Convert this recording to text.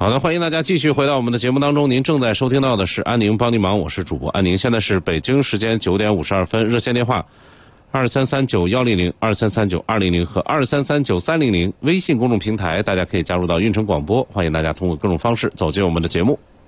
好的，欢迎大家继续回到我们的节目当中。您正在收听到的是安宁帮你忙，我是主播安宁。现在是北京时间9点52分，热线电话2339-100、2339-200和2339-300。微信公众平台大家可以加入到运城广播，欢迎大家通过各种方式走进我们的节目。